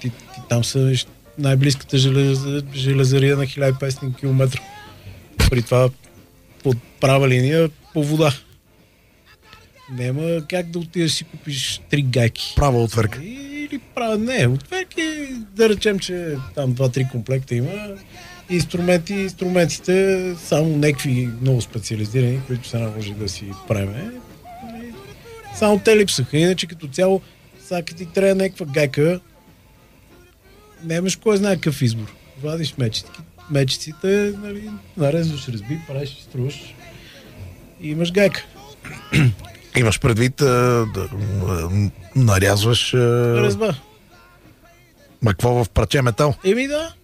ти там са най-близката железария на 1500 км. При това под права линия по вода. Няма как да отидеш си купиш 3 гайки. Права отверка. Или права, не, отверки, да речем, че там 2-3 комплекта има. Инструментите само някакви много специализирани, които се наложи да си правим. Само те липсаха. Иначе като цяло, сега ти трябва някаква гайка, нямаш кой знае какъв избор. Вадиш мечиците, нали, нарезваш разби, правиш, струваш и имаш гайка. Имаш предвид да нарязваш... Резба. Ма какво в парче метал? Еми да.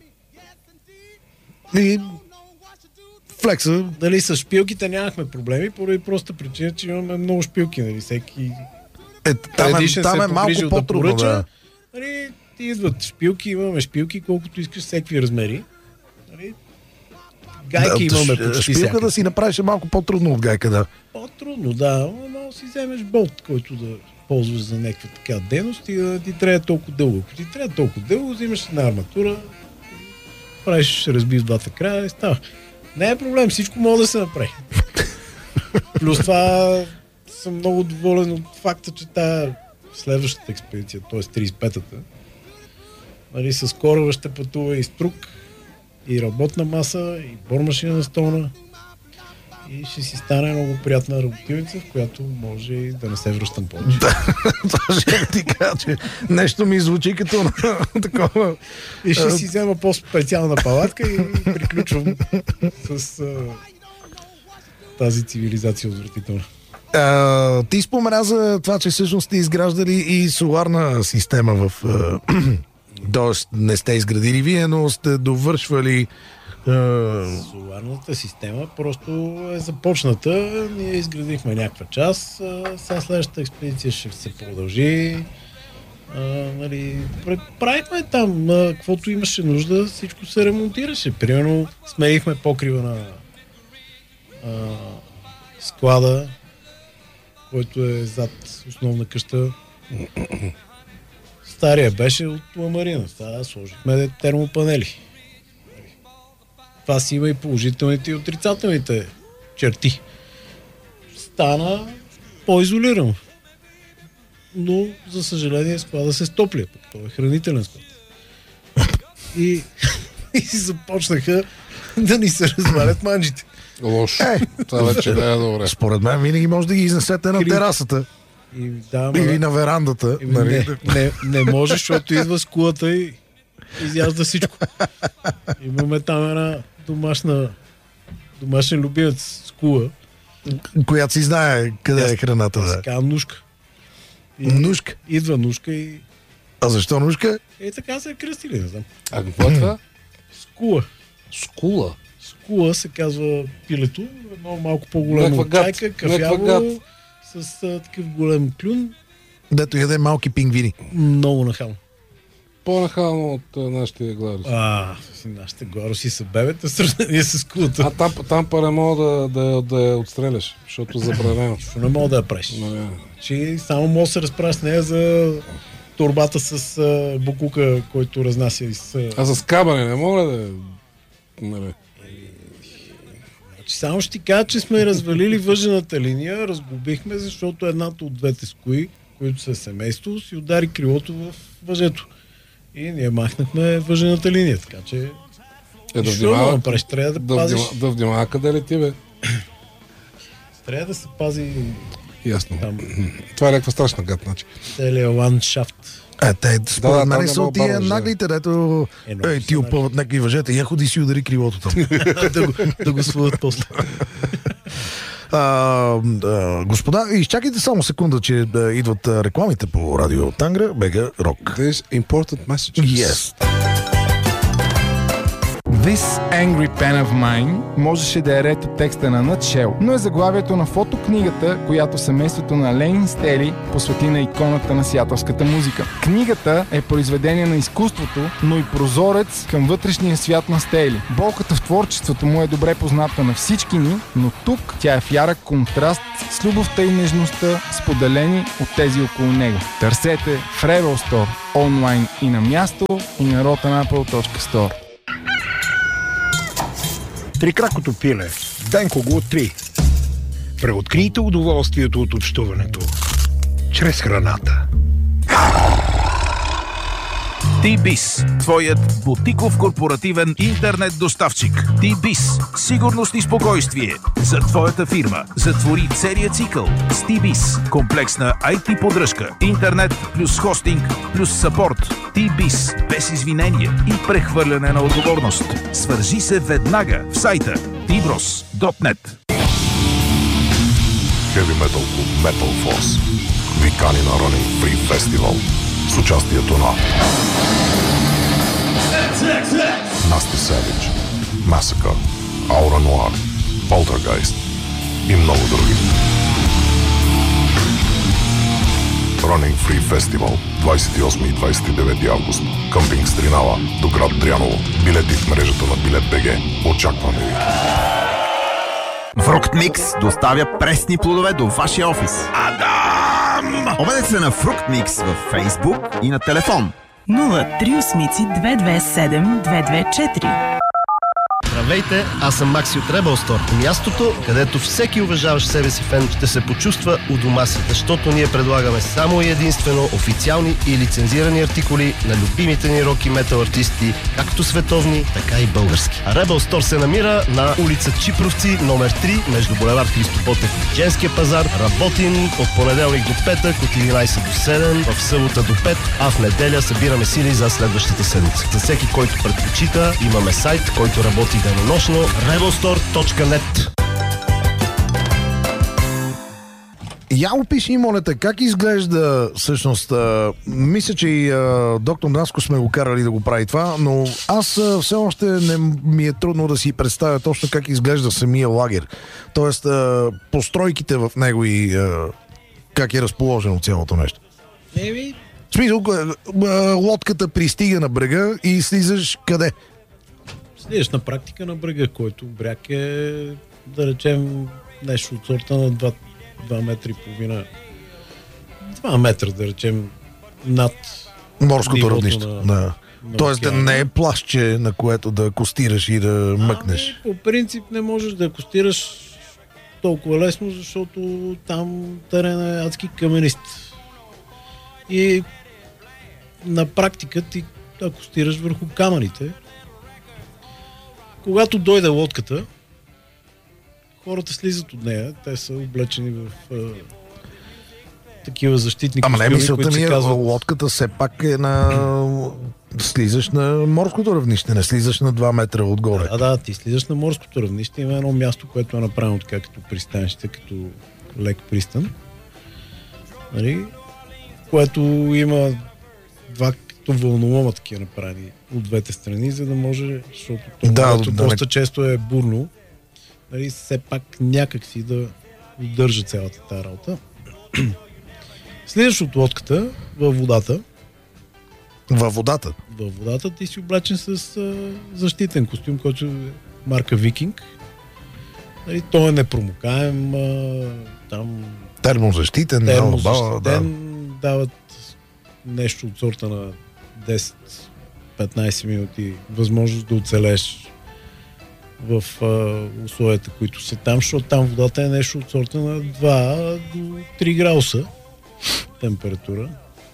И флекса. Дали с шпилките нямахме проблеми, поради проста причина, че имаме много шпилки, нали, всеки... Там е малко по-трудно, да. Нали, ти идват шпилки, имаме шпилки, колкото искаш, всеки размери. Нали, гайки имаме почти шпилка всякакъв. да си направиш малко по-трудно от гайка, да. По-трудно, да, но си вземеш болт, който да ползваш за някаква така дейност и да ти трябва толкова дълго. Ако ти трябва толкова дълго, взимаш една арматура, правиш разби в двата края и става. Не е проблем, всичко може да се направи. Плюс това съм много доволен от факта, че тая следващата експедиция, т.е. 35-та, нали, с кораба ще пътува и струк, и работна маса, и бормашина на стона. И ще си стане много приятна работилница, в която може и да не се връщам повече. Това ще ти кажа, че нещо ми звучи като такова. И ще си взема по-специална палатка и приключвам с тази цивилизация отвратителна. Ти спомена за това, че всъщност сте изграждали и соларна система в... Тоест не сте изградили вие, но сте довършвали... Соларната система просто е започната. Ние изградихме някаква част. Сега следващата експедиция ще се продължи. Нали, правихме там каквото имаше нужда, всичко се ремонтираше. Примерно сменихме покрива на склада, който е зад основна къща. Стария беше от ламарина. Сега сложихме термопанели. Това си има и положителните и отрицателните черти. Стана по-изолирано. Но, за съжаление, склада се стопля. Това е хранителен склад. И започнаха да ни се развалят манджите. Лошо. Това вече не е добре. Според мен винаги може да ги изнесете на терасата. Или на верандата. Не може, защото идва с кулата и изяжда всичко. Имаме там една домашен любимец с кула. Която си знае къде е храната. Да. Така, нушка. Нушка? Идва нушка и... А защо нушка? Така се е кръстили, не знам. А какво е това? Скула. Скула? Скула се казва пилето. Едно малко по-голямо от чайка, кафяво, с такъв голям клюн. Дето яде малки пингвини. Много нахално. По-нахално от нашите гларуси. Нашите гларуси са бебета в сравнение с кулата. Там пара мога да я отстреляш, защото забранено. Що не мога да я правиш. Че само може да се разправя с нея за торбата с букука, който разнася из... А с кабане не мога да... Само ще ти кажа, че сме развалили въжената линия, разглобихме, защото едната от двете скои, които са семейство, си удари крилото в въжето. И ние махнахме въжената линия, така че... Трябва да пазиш... Да внимава къде лети, бе. Трябва да се пази... Ясно. Това е някаква страшна гад, значи. Целият ландшафт. Те, според мен са от тия наглите, дето ти опъват някакви въжета и ходи си удари крилото там. Да го свалят после. Господа, изчакайте само секунда, че идват рекламите по радио Тангра, Бега Рок. There's important messages. Yes. This Angry Pen of Mine можеше да е ред от текста на Nutshell, но е заглавието на фотокнигата, която семейството на Лейн Стели посвети на иконата на сиатълската музика. Книгата е произведение на изкуството, но и прозорец към вътрешния свят на Стели. Болката в творчеството му е добре позната на всички ни, но тук тя е в ярък контраст с любовта и нежността, споделени от тези около него. Търсете в Rebel Store онлайн и на място, и на rotanapple.store. Трикракото пиле. Денко го 3. Преоткрийте удоволствието от общуването чрез храната. T-Biz, твоят бутиков корпоративен интернет доставчик. T-Biz, сигурност и спокойствие за твоята фирма. Затвори целият цикъл с T-Biz. Комплексна IT поддръжка, интернет плюс хостинг плюс съпорт. T-Biz, без извинения и прехвърляне на отговорност. Свържи се веднага в сайта tbros.net. Heavy Metal Club Metal Force викани на Running Free Festival с участието на Nasty Savage, Massacre, Aura Noir, Poltergeist и много други. Running Free Festival 28 и 29 август. Къмпинг Стринала до град Дряново. Билети в мрежата на Билет.бг. Очакваме ви! Фрукт Микс доставя пресни плодове до вашия офис. Адам! Обадете се на Фрукт Микс във Facebook и на телефон 038 227 224. Здравейте, аз съм Макси от Rebel Store. Мястото, където всеки уважаващ себе си фен ще се почувства у дома си, защото ние предлагаме само и единствено официални и лицензирани артикули на любимите ни рок и метал артисти, както световни, така и български. А Rebel Store се намира на улица Чипровци, номер 3, между булевард Христо Ботев и Женския пазар. Работим от понеделник до петък, от 11 до 7, в събота до 5, а в неделя събираме сили за следващата седмица. За всеки, който предпочита, имаме сайт, който работи денонощно, rebelstore.net. Я опиши, моля те, как изглежда всъщност, мисля, че и доктор Наско сме го карали да го прави това, но аз все още не ми е трудно да си представя точно как изглежда самия лагер. Тоест, постройките в него и как е разположено цялото нещо. В смисъл, лодката пристига на брега и слизаш къде? Слизаш на практика на брега, който бряг е, да речем, нещо от сорта на 2 метра и половина. 2 метра, да речем, над морското равнище. На Тоест да не е плащче, на което да акостираш и да мъкнеш. По принцип не можеш да акостираш толкова лесно, защото там терен е адски каменист. И на практика ти акостираш върху камъните. Когато дойде лодката, хората слизат от нея. Те са облечени в такива защитни костюми. Ама не, мисълта ми е, лодката все пак е на... Слизаш на морското равнище, не слизаш на 2 метра отгоре. Да, ти слизаш на морското равнище. Има едно място, което е направено така като пристанище, като лек пристан. Нали? Което има два като вълнолома такива направени от двете страни, за да може, защото доста често е бурно, нали, все пак някак си да удържа цялата тази работа. Слизаш от лодката във водата. Във водата? Във водата ти си облечен с защитен костюм, който е марка Викинг. Нали, той е непромокаем, там... Термозащитен, дават нещо от сорта на 10-15 минути възможност да оцелеш в условията, които са там, защото там водата е нещо от сорта на 2 до 3 градуса температура.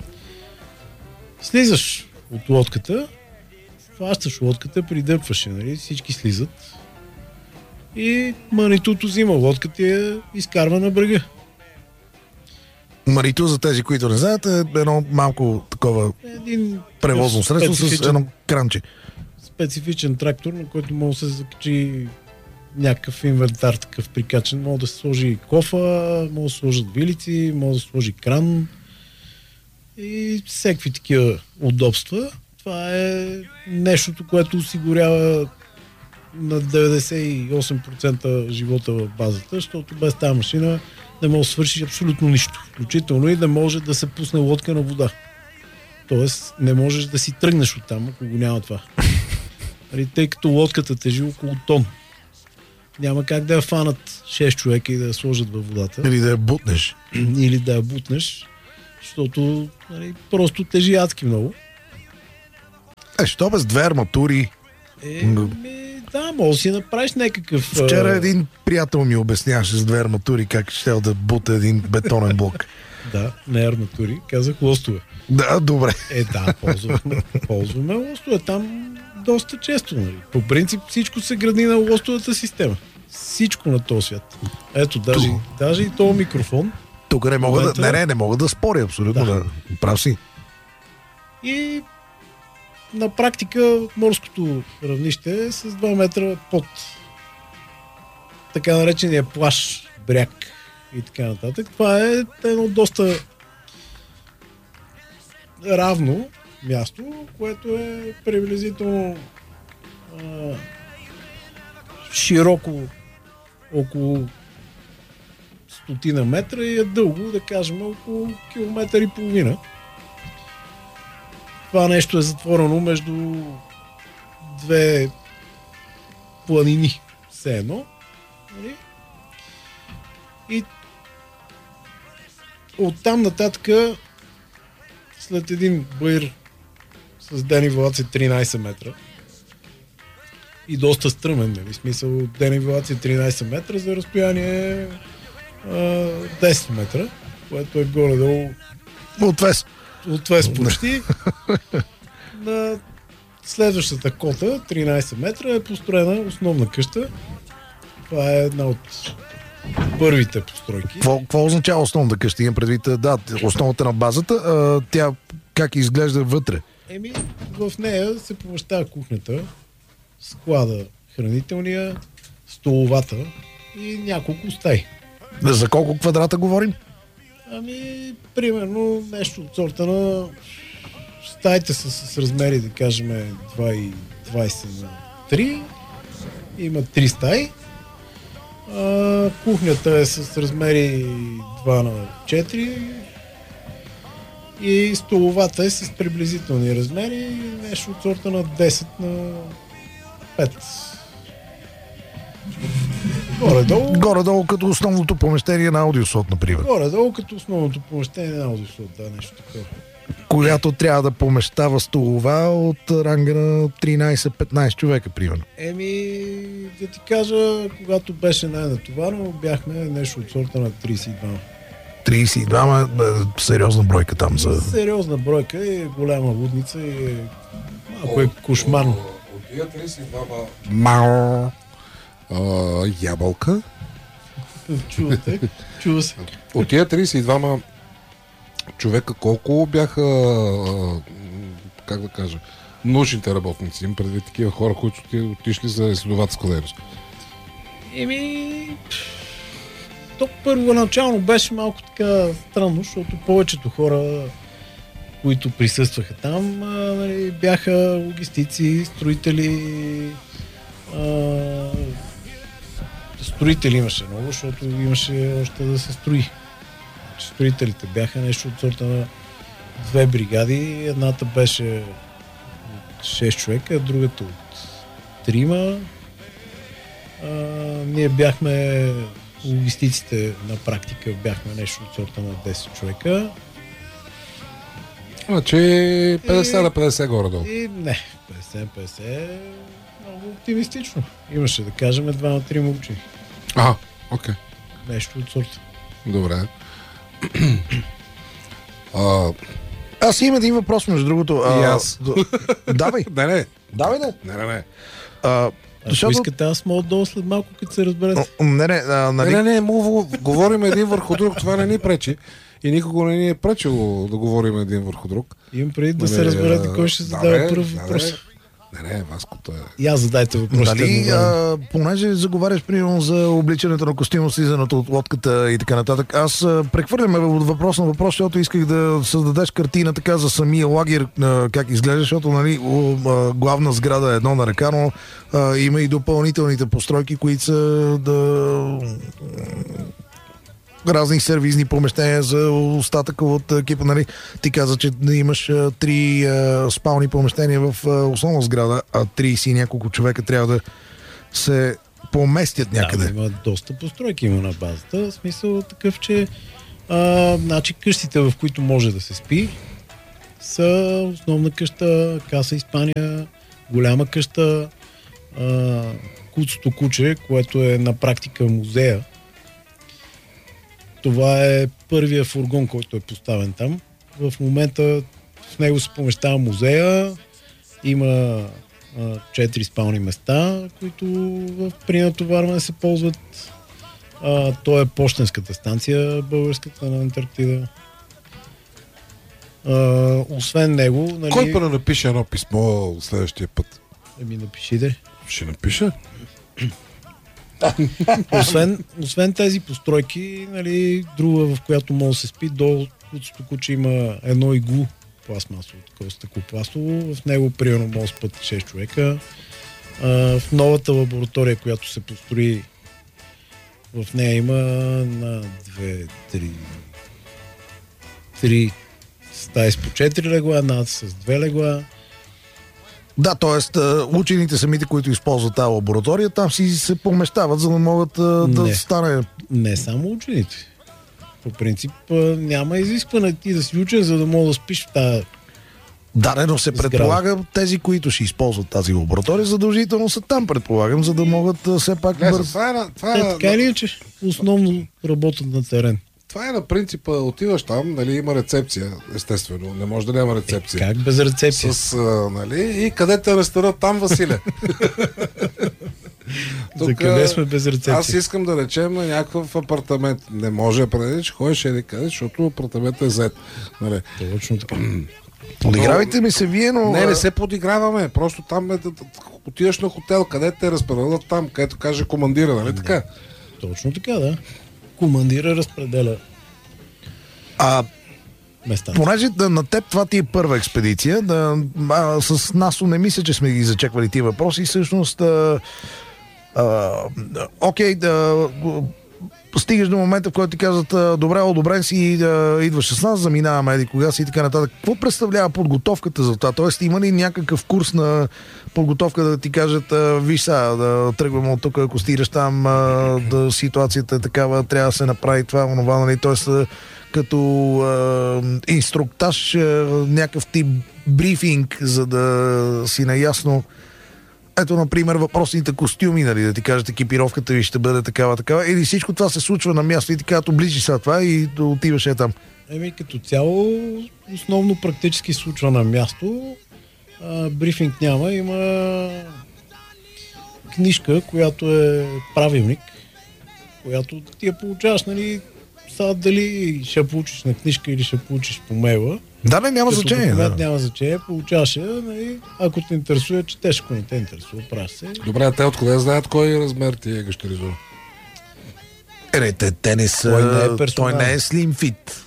Слизаш от лодката, хващаш лодката, придъпваш, нали? Всички слизат и Манитото взима лодката и я изкарва на брега. Марито, за тези, които не знаят, е едно малко такова превозно средство с едно кранче. Специфичен трактор, на който може да се закачи някакъв инвентар такъв прикачен. Може да се сложи кофа, може да се сложат вилици, може да се сложи кран и всеки такива удобства. Това е нещото, което осигурява на 98% живота в базата, защото без тази машина не може да свършиш абсолютно нищо. Включително и да може да се пусне лодка на вода. Тоест не можеш да си тръгнеш оттам, ако го няма това. Тъй като лодката тежи около тон. Няма как да я фанат 6 човека и да я сложат във водата. Или да я бутнеш. Или да я бутнеш, защото просто тежи адски много. Що без две арматури? Да, може да си направиш някакъв... Вчера един приятел ми обясняваше с две арматури как ще да бута един бетонен блок. Да, не арматури, казах лостове. Да, добре. Да, ползваме лостове там доста често. Нали. По принцип всичко се гради на лостовата система. Всичко на този свят. Ето, даже и този микрофон. Тук не мога да споря абсолютно. Да. Прав си. И на практика морското равнище е с 2 метра под така наречения плаж, бряг и така нататък. Това е едно доста равно място, което е приблизително широко около 100 метра и е дълго, да кажем, около 1,5 километра. Това нещо е затворено между две планини, все едно. И оттам нататък, след един баир с денивелация 13 метра и доста стръмен, в смисъл денивелация 13 метра за разстояние 10 метра, което е горе-долу от Вес почти. На следващата кота, 13 метра, е построена основна къща. Това е една от първите постройки. Какво означава основната къща? Имам предвид, да, основата на базата. Тя как изглежда вътре? В нея се помещава кухнята, склада хранителния, столовата и няколко стаи. За колко квадрата говорим? Примерно нещо от сорта на стаите с размери, да кажем 2,20 на 3. Има 3 стаи. Кухнята е с размери 2 на 4. И столовата е с приблизителни размери, нещо от сорта на 10 на 5. Горе-долу като основното помещение на аудиослот, например. Горе-долу като основното помещение на аудиослот, да, нещо такова. Която трябва да помещава столова от ранга на 13-15 човека, примерно. Да ти кажа, когато беше най-натоварно, бяхме нещо от сорта на 32. 32, сериозна бройка там за... Сериозна бройка и голяма лудница и малко е кошмарно. От тия 32 ябълка. Чува се. От тия 32 човека колко бяха, как да кажа, научните работници, им предвид такива хора, които отишли за изследователска дейност? То първоначално беше малко така странно, защото повечето хора, които присъстваха там, бяха логистици, строители. Строители имаше много, защото имаше още да се строи. Строителите бяха нещо от сорта на 2 бригади. Едната беше от 6 човека, другата от 3. Ние бяхме логистиците на практика, бяхме нещо от сорта на 10 човека. Значи 50 на 50 горе-долу. Не, 50 на 50 е много оптимистично. Имаше, да кажем, 2 на 3 учени. Окей. Нещо от сорта. Добре. Аз имам един въпрос, между другото. И аз. Давай. Не. Давай, да. Не. Ако искате, аз мога долу след малко, като се разберете. Не, говорим един върху друг, това не ни пречи. И никога не ни е пречило да говорим един върху друг. Имам преди да се разберете кой ще зададе първи въпрос. Не, Ваското е... И аз задайте въпросите. Нали, понеже заговаряш примерно за обличането на костюма, слизането от лодката и така нататък, аз прехвърляме от въпрос на въпрос, защото исках да създадеш картина така за самия лагер, как изглежда, защото нали, главна сграда е едно на ръка, но има и допълнителните постройки, които са разни сервизни помещения за остатъка от екипа. Нали? Ти каза, че имаш 3 спални помещения в основна сграда, а 30 и няколко човека трябва да се поместят някъде. Да, има доста постройки има на базата. В смисъл такъв, че значи къщите, в които може да се спи, са основна къща, Каса Испания, голяма къща, Куцото куче, което е на практика музея. Това е първия фургон, който е поставен там. В момента в него се помещава музея. Има 4 спални места, които при натоварване се ползват. То е пощенската станция, българската на Антарктида. Освен него... Нали... Кой първо напише едно писмо следващия път? Напишите. Ще напиша? Освен тези постройки, нали, друга, в която може да се спи, до Куцото куче има едно иглу пластмасово, такова стъклопластово. В него примерно може да спят 6 човека. В новата лаборатория, която се построи, в нея има на 3 стаи с по 4 легла, над с 2 легла. Да, т.е. учените самите, които използват тази лаборатория, там си се помещават, за да могат да стане... Не само учените. По принцип няма изискване ти да си учен, за да мога да спиш в тази... Да, но се предполага тези, които ще използват тази лаборатория, задължително са там, предполагам, за да могат все пак... Така или иначе, основно работят на терен. Това е на принципа, отиваш там, нали, има рецепция, естествено, не може да няма рецепция. Как без рецепция? Нали, и къде те ресторат там, Василе? За къде сме без рецепция? Аз искам да речем на някакъв апартамент. Не може да преди, че ходиш еди къде, защото апартаментът е зет. Нали. Точно така. Подигравайте ми се вие, но... Не се подиграваме. Просто там отиваш на хотел, къде те разпределят там, където каже командира, нали така? Точно така, да. Командира разпределя места. Понеже на теб това ти е първа експедиция, с Насо не мисля, че сме ги зачеквали тия въпроси. Всъщност, стигаш до момента, в който ти казват, добре, одобрен си, идваш с нас, заминаваме, еди кога си и така нататък. Какво представлява подготовката за това? Тоест, има ли някакъв курс на подготовка да ти кажат, виж сега, да тръгваме от тук, ако стигаш там, да ситуацията е такава, трябва да се направи това, онова, нали? Тоест, като инструктаж, някакъв тип брифинг, за да си наясно. Ето, например, въпросните костюми, нали, да ти кажат, екипировката ви ще бъде такава. Или всичко това се случва на място и ти казват, оближи сега това и да отиваш там. Като цяло, основно практически се случва на място. Брифинг няма, има книжка, която е правилник, която ти я получаваш, нали, сега дали ще получиш на книжка или ще получиш по мейла. Да, няма значение. Няма значение, получаваш я, нали, ако те интересува, четеш, ако не те интересува, праш се. Добре, те откъде знаят кой размер ти е гащеризор? Те не са... Той не е слим фит.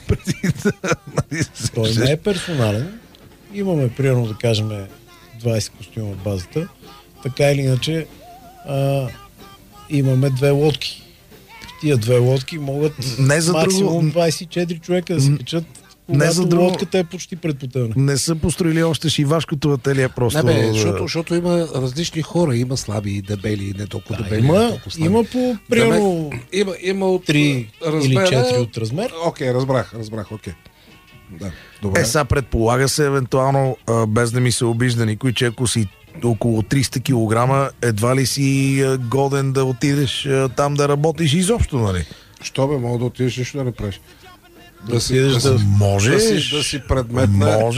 Той не е персонален. Имаме, примерно, да кажем, 20 костюма в базата. Така или иначе, имаме 2 лодки. Тия 2 лодки могат максимум 24 човека да се качат, когато лодката е почти пред потъване. Не са построили още шивашкото ателие просто. Защото има различни хора. Има слаби, дебели, не толкова дебели. Има по примерно има от 3 или 4 от размер. Окей, разбрах, окей. Да, добре. Сега предполага се евентуално, без да ми се обижда никой, че ако си около 300 кг, едва ли си годен да отидеш там да работиш изобщо, нали? Що бе, мога да отидеш нищо да не правиш. Да си предмет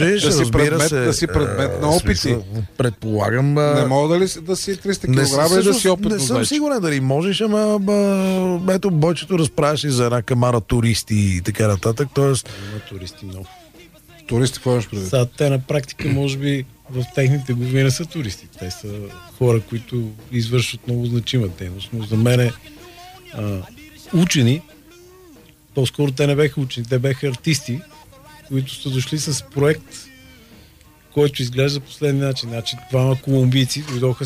на опити. Предполагам. Не мога да си 300 кг и да си опитно. Не съм сигурен дали можеш, ама ето Бойчето разправяше за една камара туристи и така нататък. Тоест... Има туристи много. Туристи, какво имаш преди? Те на практика, може би, в техните глави не са туристи. Те са хора, които извършват много значима дейност. Но за мен учени, по-скоро те не беха учени, те беха артисти, които са дошли с проект, който изглежда последния начин. Значи двама колумбийци дойдоха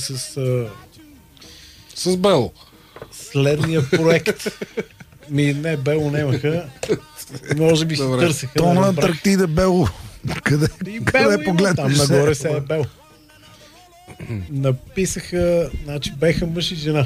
с Бело. Следния проект. Не, Бело нямаха. Може би си търсеха. То на Антарктида Бело. Къде погледнеш? Там нагоре се е Бело. Написаха, значи беха мъж и жена.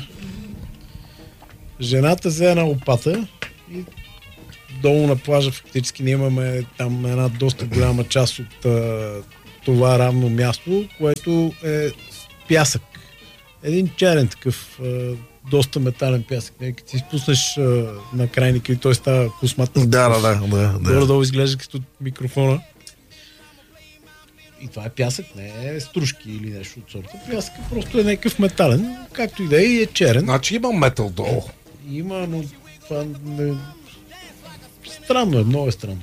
Жената взе една лопата и долу на плажа фактически ние имаме там една доста голяма част от това равно място, което е пясък. Един черен такъв, доста метален пясък. Като си спуснеш на крайника и той става космат. Да. Горе-долу изглежда като микрофона. И това е пясък, не е стружки или нещо от сорта. Пясък просто е някакъв метален, както и да е, и е черен. Значи има метал долу. Има, но това не... Странно е, много е странно.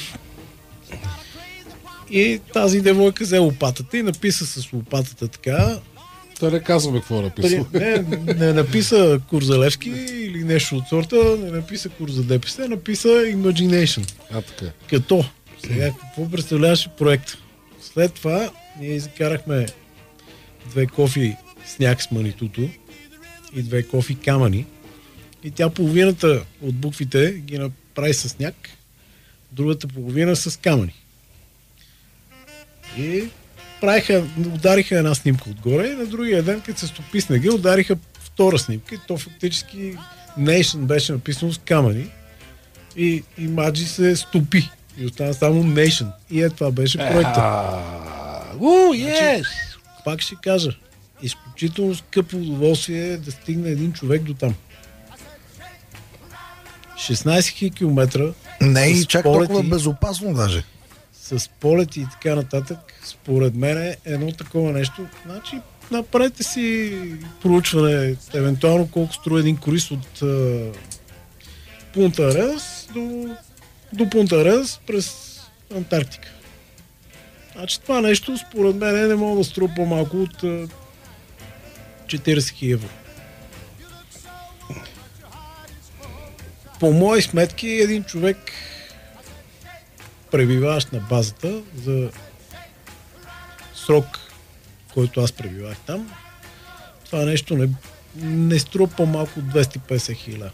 И тази девойка взе лопатата и написа с лопатата така. Да не казваме какво написа. Не написа Курзалевски или нещо от сорта, не написа Курза ДПС, написа Imagination. Така. Като, сега какво представляваше проект? След това ние закарахме 2 кофи сняг с манитото и 2 кофи камъни и тя половината от буквите ги направи с сняг, другата половина с камъни. И удариха една снимка отгоре и на другия ден, като се стопи снега, удариха втора снимка и то фактически Nation беше написано с камъни и Маджи се стопи и остана само Nation. И това беше проекта. Yes! Пак ще кажа, изключително скъпо удоволствие да стигне един човек до там. 16 000 км. Не е и чак толкова безопасно даже. С полети и така нататък, според мен е едно такова нещо. Значи, направете си проучване, евентуално колко струва един круиз от Пунта Арес до Пунта Арес през Антарктика. Значи това нещо, според мен, не мога да струва по-малко от 40 000 евро. По мои сметки, един човек пребиваващ на базата за срок, който аз пребивах там, това нещо не струва по-малко от 250 000.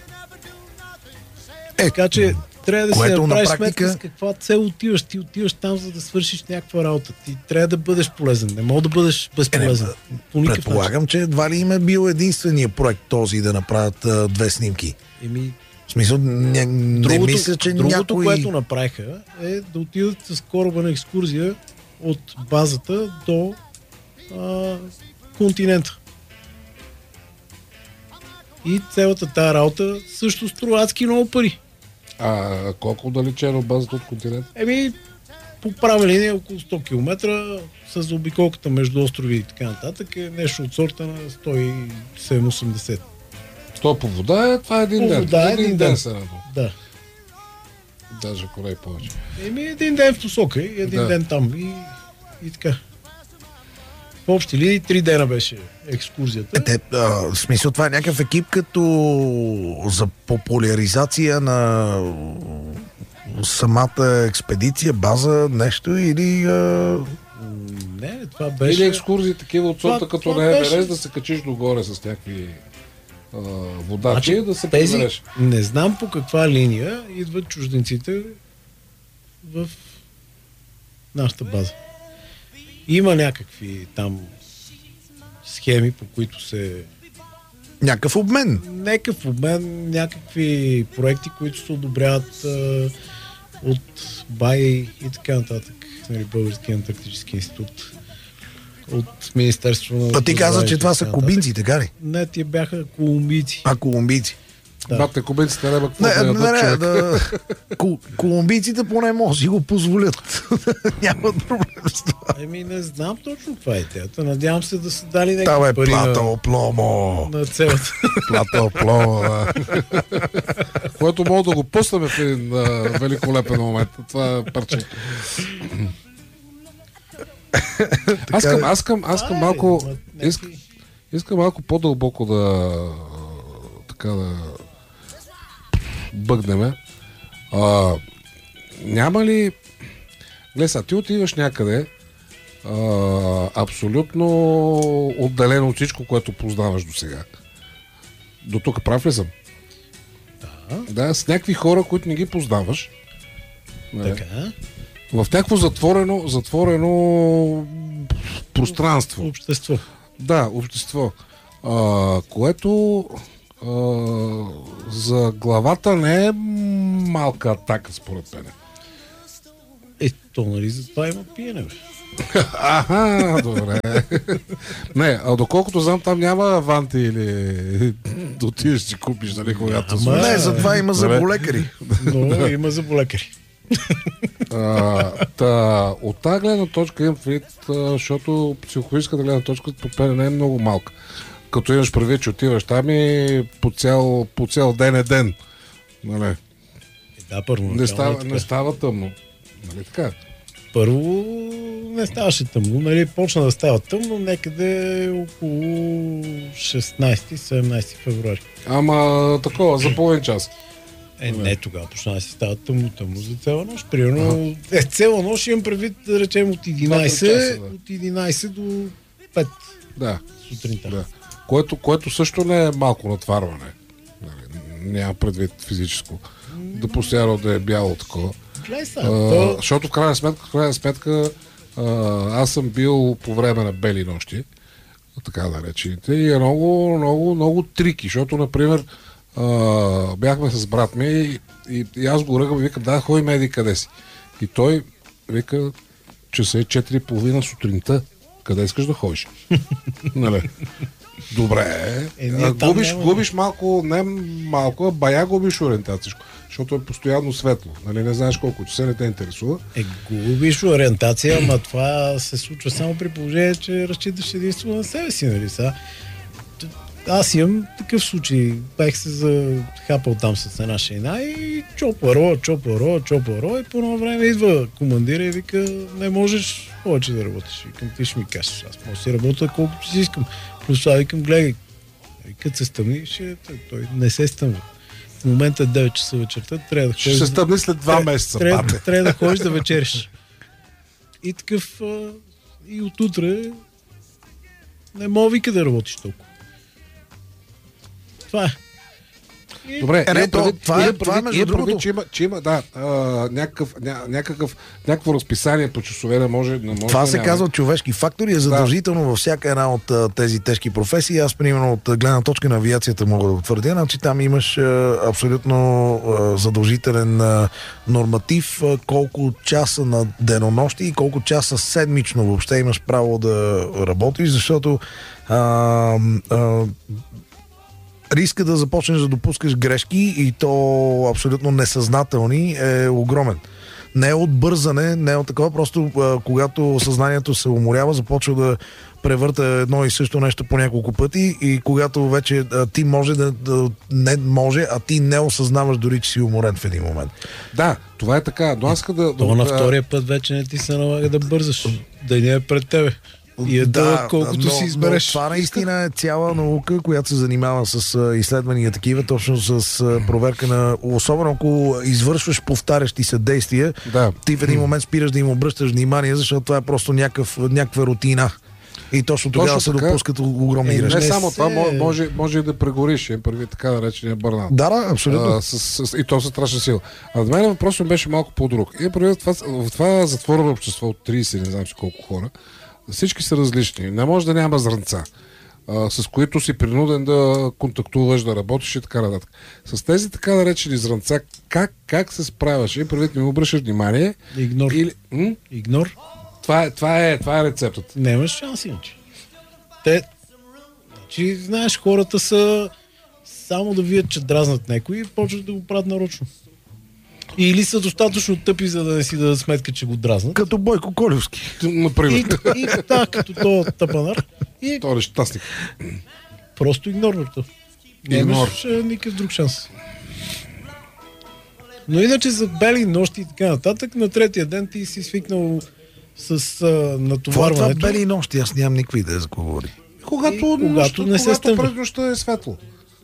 Така че трябва да си направиш сметка с каква цел отиваш. Ти отиваш там, за да свършиш някаква работа. Ти трябва да бъдеш полезен. Не мога да бъдеш безполезен. Предполагам, че едва ли им е бил единствения проект този да направят 2 снимки. В смисъл, не мисля, че другото, някой... което направиха, е да отидат с кораба на екскурзия от базата до континента. И цялата тази работа също струва адски много пари. Колко отдалечено базата от континента? По права линия около 100 км с обиколката между острови и така нататък е нещо от сорта на 170-80. То по вода това е един ден. Един ден се радва. Да. Даже корей повече. Един ден в посока и един ден там. И така. В общи линии 3 дена беше екскурзията. В смисъл това е някакъв екип като за популяризация на самата експедиция, база, нещо или... Не, това беше... Или екскурзии такива от сорта като на Еверест, да се качиш догоре с някакви водачи, да се прибереш. Не знам по каква линия идват чужденците в нашата база. Има някакви там схеми, по които се... Някакъв обмен. Някакви проекти, които се одобряват от БАИ и така нататък. Българския антарктически институт. От Министерството на... Ти каза, че това са кубинци, така ли? Не, те бяха колумбийци. Колумбийци. Да. Бате, кубинците не какво да ядат човек. Колумбийците поне може да си го позволят. Няма проблем с това. Не знам точно това е идеята. Надявам се да са дали някакви пари на целата. Плата опломо, да. Което мога да го пуснем в един великолепен момент. Това е парче. Аз искам малко... Искам малко по-дълбоко да бъгнеме. Няма ли... Глеса, ти отиваш някъде абсолютно отделено от всичко, което познаваш до сега. До тук прав ли съм? Да, с някакви хора, които не ги познаваш. Така. В някакво затворено пространство. Общество. Да, общество. Което за главата не е малка атака, според мен. Ето, нали, за това има пиене, бе. Добре. Не, доколкото знам, там няма аванти или да отидеш си купиш, нали, когато... Не, за това има заболекари. Но има заболекари. От тази гледна точка имам предвид, защото психологическата гледна точка по мен не е много малка. Като имаш предвид, че отиваш там и по цял ден е ден. Нали? Да, първо. Не става тъмно. Нали така? Първо не ставаше тъмно. Нали, почна да става тъмно някъде около 16-17 февруари. Ама такова, за половин час. Не, тогава почна да си става тъмно за цяла нощ. Примерно, цяла нощ имам предвид, да речем, от 11 до 5 сутринта. Да. Което също не е малко натварване. Няма предвид физическо. Да постоянно да е бяло такова. Защото в крайна сметка аз съм бил по време на бели нощи, така да речените, и е много трики, защото, например, бяхме с брат ми и аз го ръгам и викам, да, ходи меди къде си. И той вика, че са 4:30 сутринта. Къде искаш да ходиш? Нали? Добре. Губиш малко, не малко, а бая губиш ориентация, защото е постоянно светло. Нали? Не знаеш колко часа, не те интересува. Губиш ориентация, ама това се случва само при положение, че разчиташ единствено на себе си. Нали? Аз имам такъв случай. Бях се захапал там с една шейна и чопаро, и по едно време идва командира и вика, не можеш повече да работиш. Викам, ти ще ми кажеш, аз мога да си работя колкото си искам. Плюс това викам, гледай, като се стъмни, той не се стъмва. В момента е 9 часа вечерта, трябва да ходиш... Ще се стъмни след 2 месеца. Трябва да ходиш да вечериш. И такъв, и отутре не мога вика да работиш толкова. Това е. Добре, това е между другото. Че има някакво разписание по часове, не може. Това се казва човешки фактори, е задължително във всяка една от тези тежки професии. Аз, примерно, от гледна точка на авиацията мога да го твърдя, значи там имаш абсолютно задължителен норматив, колко часа на денонощи и колко часа седмично въобще имаш право да работиш, защото риска да започнеш да допускаш грешки и то абсолютно несъзнателни е огромен. Не е от бързане, не е от такова, просто когато съзнанието се уморява, започва да превърта едно и също нещо по няколко пъти и когато вече ти може не може, а ти не осъзнаваш дори, че си уморен в един момент. Да, това е така. Но аз на втория път вече не ти се налага да бързаш. Да не е пред тебе. И е дълъг, колкото си избереш. Това наистина е цяла наука, която се занимава с изследвания такива, точно с проверка на... Особено ако извършваш повтарящи се действия, ти в един момент спираш да им обръщаш внимание, защото това е просто някаква рутина. И точно тогава се допускат огромни грешки. Не само това, може да прегориш, първи така да речения бърнат. Да, абсолютно. И то се страшна сила. А за мен въпросът беше малко по-друг. И в това затворено общество от 30, не знам си колко хора, всички са различни. Не може да няма зрънца, с които си принуден да контактуваш, да работиш и така нататък. С тези така наречени зрънца, как се справяш? И преди не обръщаш внимание. Игнор. Игнор. Това е рецептата. Нямаш шанс иначе. Знаеш, хората са само да видят, че дразнат някой и почват да го правят нарочно. Или са достатъчно тъпи, за да не си дадат сметка, че го дразнат. Като Бойко Колевски, например. И като този тъпанар. Той е щастник. Просто игнорват. Нямаш никакъв друг шанс. Но иначе за бели нощи и така нататък, на третия ден ти си свикнал с натоварването. Това бели нощи, аз нямам никаква идея за какво говори. Когато не се стъмва. През нощта е светло.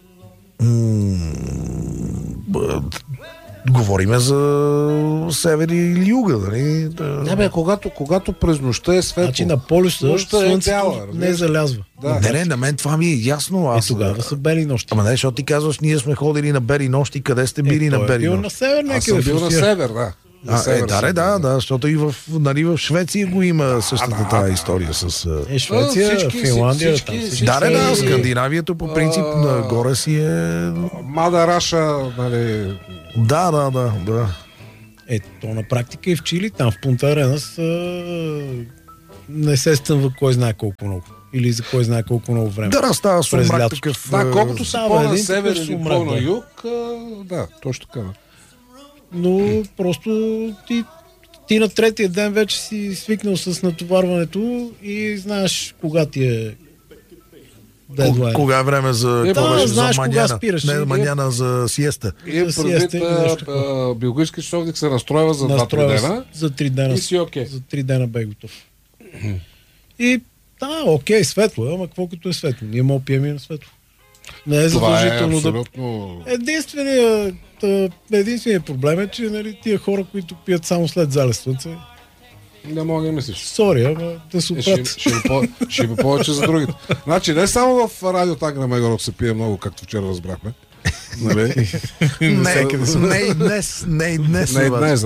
Говориме за север или юга, нали? Не бе, когато през нощта е светло. Значи на полюса слънцето не залязва. Да. Не, на мен това ми е ясно. Тогава са бели нощи. Ама не, защото ти казваш, ние сме ходили на бели нощи, къде сте били на бели нощи? На север, аз съм бил на север, да. Да, защото и в Швеция го има същата тази история с... Швеция, Финландия, да, Скандинавието по принцип нагоре си е... Мада Раша, нали... Да. То на практика и в Чили, там в Пунта Аренас не се стъмва кой знае колко много. Или за кой знае колко много време. Да, става сумрак такъв... Да, колкото си по-на север или по-на юг, да, точно така. Но просто ти на третия ден вече си свикнал с натоварването и знаеш кога ти е дедлайн. Кога е време за маняна? Спираш, не маняна, за сиеста. И предвид биологически часовник се настройва за 2-3 дена. За 3 дена. И си окей. За 3 дена бе готов. И окей, светло, ама какво като е светло? Ние мога пием и на светло. Не е задължително абсолютно... Единственият проблем е, че нали, тия хора, които пият само след залез слънце... Не мога да мислиш. Сори, ама да се оправят. Ще има повече за другите. Значи не само в радио Тангра Мегарок се пие много, както вчера разбрахме. Нали? Не и днес. Не и днес.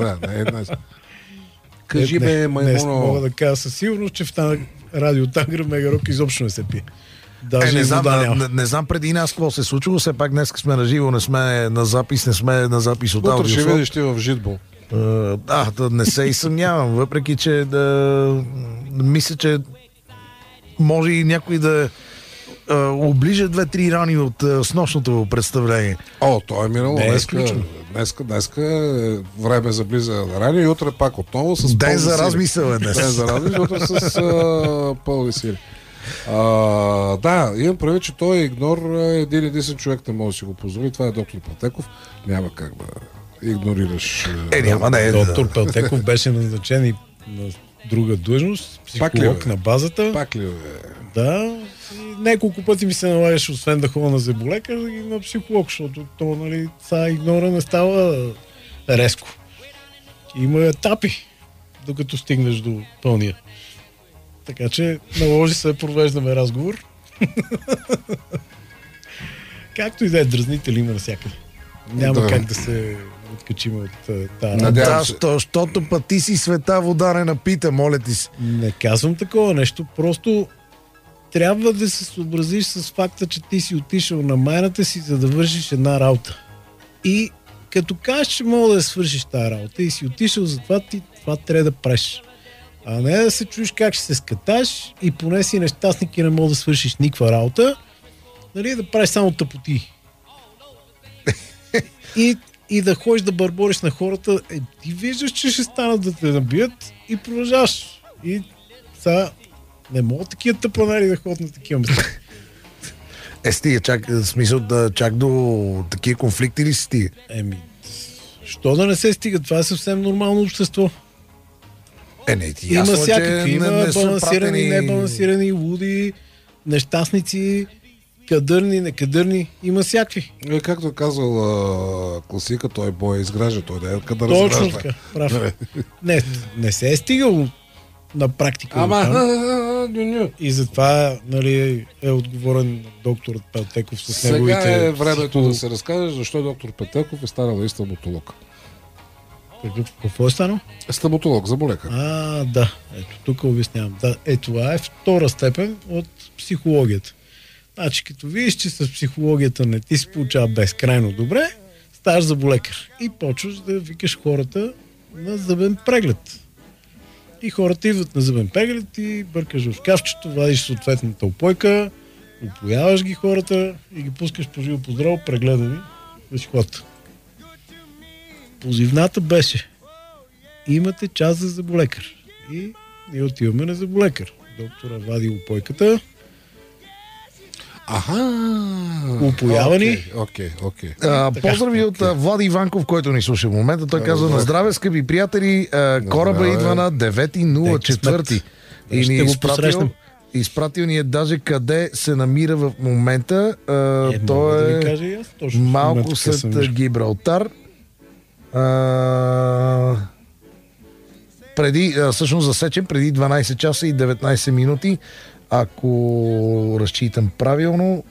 Кажи ме, маймуно... Мога да кажа със сигурност, че в радио Тангра Мегарок изобщо не се пие. Не знам преди нас какво се е случило, все пак днес сме на живо, не сме на запис, не сме на запис от аудио. Утре ще видиш ти в Житбол. Да не се и съмнявам, въпреки че мисля, че може и някой да оближа 2-3 рани от снощното представление. То е минало. Днеска е време за близа рани и утре пак отново с ден за размисъл е днес. Ден за размисъл, утре с пълни сили. Да, имам прави, че той игнор един единствен човек не може да си го позволи. Това е доктор Пелтеков. Няма как да игнорираш. Доктор Пелтеков беше назначен и на друга длъжност, психолог на базата. Пак ли е? Да. Няколко пъти ми се налагаше, освен да ходя на зъболекар, и на психолог, защото то, нали, сега игнора не става резко. Има етапи, докато стигнеш до пълния. Така че наложи се да провеждаме разговор. Както и да е, дразнители има навсякъде. Няма как да се откачим от тази. Да, защото път ти си света вода не напита, моля ти се. Не казвам такова нещо, просто трябва да се съобразиш с факта, че ти си отишъл на майната си, за да вършиш една работа. И като кажеш, че мога да свършиш тази работа и си отишъл за това, ти това трябва да правиш. А не да се чуеш как ще се скаташ и поне си нещастник и не мога да свършиш никаква работа, нали, да правиш само тъпоти. И да ходиш да бърбориш на хората, ти виждаш, че ще станат да те набият и продължаваш. И сега не мога такива тъпанери да ходят на такива места. Стига, чак до такива конфликти ли стига? Що да не се стига? Това е съвсем нормално общество. Има всякакви, има балансирани, небалансирани, луди, нещастници, кадърни, некадърни, има всякакви. Както е казал класика, той бой изгражда, той да е къде да точно така, прав. Не се е стигало на практика. И затова, нали, е отговорен докторът Пелтеков с неговите... Сега е времето да се разкаже защо доктор Пелтеков е станал стоматолог. Какво е станал? Стоматолог, зъболекар. Да. Ето, тук обяснявам. Да, това е втора степен от психологията. Значи, като видиш, че с психологията не ти се получава безкрайно добре, ставаш зъболекар. И почваш да викаш хората на зъбен преглед. И хората идват на зъбен преглед и бъркаш в шкафчето, вадиш съответната опойка, опояваш ги хората и ги пускаш по живо по здраво, прегледани да си ходят. Позивната беше: имате час за зъболекар. И ние отиваме на зъболекар. Доктора вади опойката. Упоявани. Окей. Поздрави от Влади Иванков, който ни слуша в момента. Той казва: на здраве, скъпи приятели, кораба идва на 9.04. И ни изпратил ни е даже къде се намира в момента. Той е малко след Гибралтар. Всъщност засечен преди 12 часа и 19 минути. Ако разчитам правилно,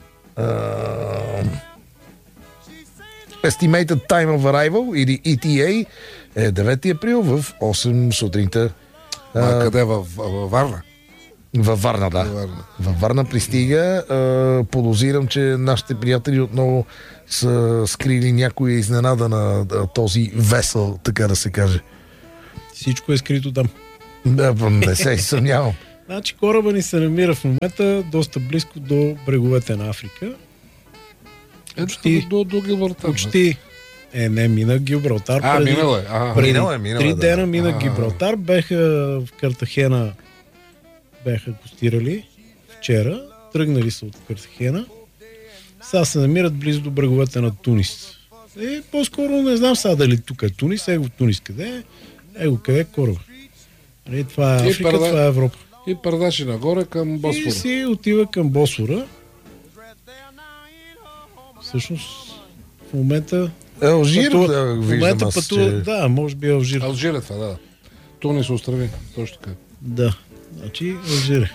Estimated Time of Arrival или ETA е 9 април в 8 сутринта. Къде? Във Варна? Във Варна, да. Във Варна пристига. Подозирам, че нашите приятели отново са скрили някоя изненада на този весел, така да се каже. Всичко е скрито там. Да, не се съмнявам. Значи кораба ни се намира в момента доста близко до бреговете на Африка. Почти до Гибралтар. Почти. Не, мина Гибралтар. Минало е. Преди 3 дена мина Гибралтар. Беха в Картахена. Бяха гостирали вчера. Тръгнали са от Картахена. Сега се намират близо до бреговете на Тунис. По-скоро не знам сега дали тук е Тунис. Его Тунис къде е? Къде е кораба? Това е Африка, това е Европа. И пардаши нагоре към Босфора. И си отива към Босфора. Всъщност в момента Алжир, в момента пътува, да, може би Алжир. Алжир е това, да. Тунис отстрани, точно така. Да, значи Алжир.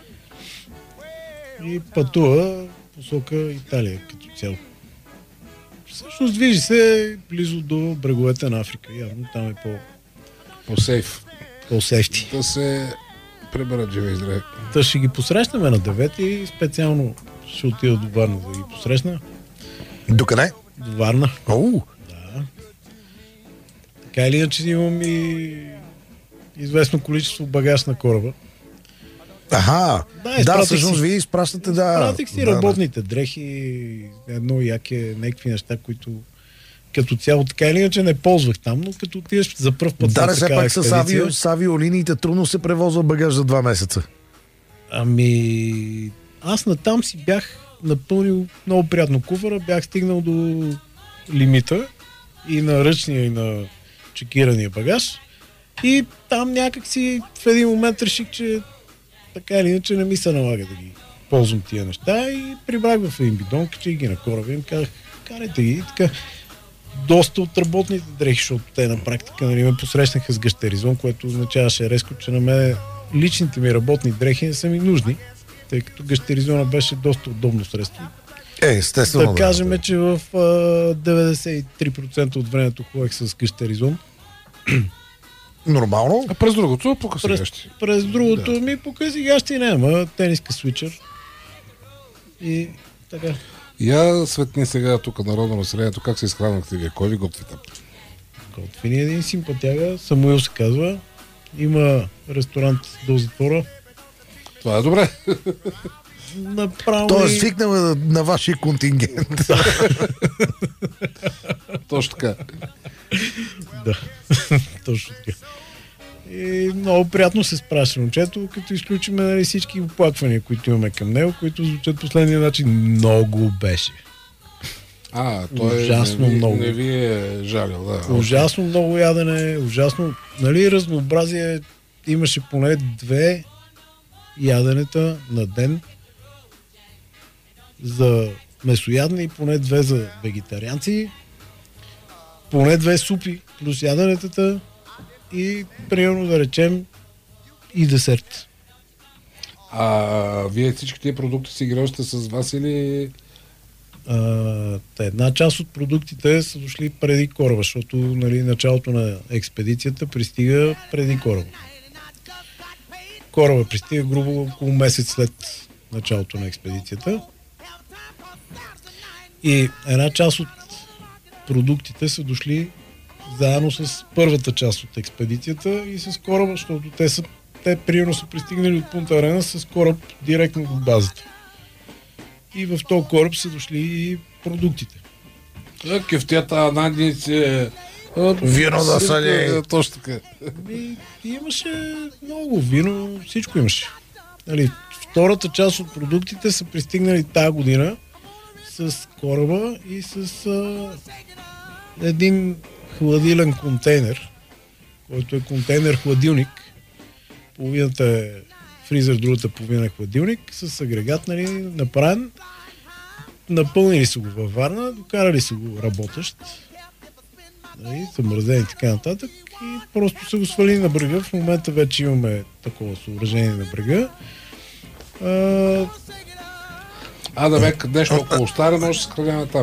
И пътува посока Италия като цяло. Всъщност движи се близо до бреговете на Африка. Явно там е по-сейф. По-сейфти. Да се преберат живе и здраве. Та ще ги посрещнем на 9 и специално ще отида до Варна да ги посрещна. До къде? До Варна. Да. Така или иначе имам и известно количество багаж на кораба. Всъщност вие изпращате, Изпратих си работните дрехи, едно яке, някакви неща, които като цяло така или иначе не ползвах там, но като отидеш за пръв път на такава експедиция... с авиолиниите трудно се превозва багаж за 2 месеца. Аз натам си бях напълнил много приятно куфара, бях стигнал до лимита и на ръчния, и на чекирания багаж. И там някак си в един момент реших, че така или иначе не ми се налага да ги ползвам тия неща и прибрах в един бидон, че ги на кораба и им казах, карайте ги. И така, доста от работните дрехи, защото те на практика ме посрещнаха с гъщеризон, което означаваше резко, че на мен личните ми работни дрехи не са ми нужни, тъй като гъщеризона беше доста удобно средство. Естествено. Да кажем, че в 93% от времето ходех с гъщеризон. Нормално. А през другото по-къси гащи? През другото ми по-къси гащи няма. Тениска свичър. И така. Я светни сега тук народно населението, как се изхранвахте вие? Кой ви готви там? Готви ни един симпатяга, Самуил се казва. Има ресторант до затвора. Това е добре. Той е свикнал на вашия контингент. Точно така. Да, точно така. И много приятно се спрашва момчето, като изключим всички оплаквания, които имаме към него, които звучат последния начин. Много беше. Той ужасно много. Не ви е жалил, да. Ужасно много ядене, ужасно, разнообразие. Имаше поне 2 яденета на ден за месоядни и поне 2 за вегетарианци. Поне 2 супи плюс яденетата и примерно да речем и десерт. Вие всички тия продукти си ги носите с вас или... Една част от продуктите са дошли преди кораба, защото началото на експедицията пристига преди кораба. Кораба пристига грубо около месец след началото на експедицията. И една част от продуктите са дошли заедно с първата част от експедицията и с кораба, защото те примерно са пристигнали от Пунта Арена с кораб директно от базата. И в този кораб са дошли и продуктите. Кефтията, надници, вино да са точно така. Имаше много вино, всичко имаше. втората част от продуктите са пристигнали тази година с кораба и с един хладилен контейнер, който е контейнер-хладилник. Половината е фризер, другата половина е хладилник, с агрегат, нали, направен. Напълнили са го във Варна, докарали са го работещ, нали, замразени и така нататък, и просто са го свалили на брега. В момента вече имаме такова съоръжение на брега. Нещо около остане, може да се съхранява там.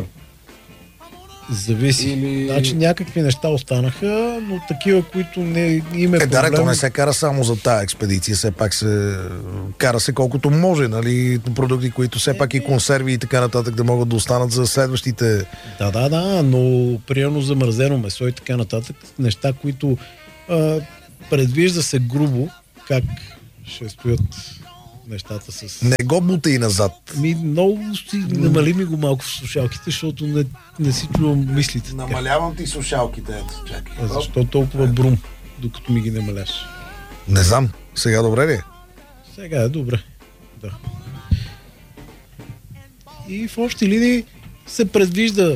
Зависи. Значи някакви неща останаха, но такива, които не има проблем. То не се кара само за тая експедиция, все пак се кара се колкото може, нали, продукти, които все пак и консерви и така нататък да могат да останат за следващите. Да, но примерно замразено месо и така нататък, неща, които предвижда се грубо как ще стоят нещата с... Не го бута и назад. Много си намали ми го малко в слушалките, защото не си чувам мислите. Намалявам ти слушалките, ето, чакай. Защо толкова брум, докато ми ги намаляш? Не знам. Сега добре ли е? Сега е добре, да. И в общи линии се предвижда